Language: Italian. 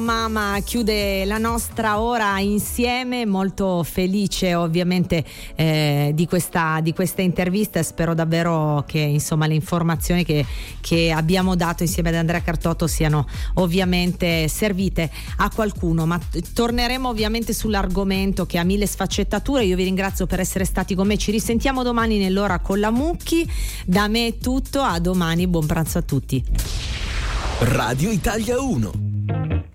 Mamma chiude la nostra ora insieme, molto felice ovviamente di questa intervista, e spero davvero che insomma le informazioni che abbiamo dato insieme ad Andrea Cartotto siano ovviamente servite a qualcuno, ma torneremo ovviamente sull'argomento che ha mille sfaccettature. Io vi ringrazio per essere stati con me, ci risentiamo domani nell'ora con la Mucchi. Da me è tutto, a domani, buon pranzo a tutti. Radio Italia 1.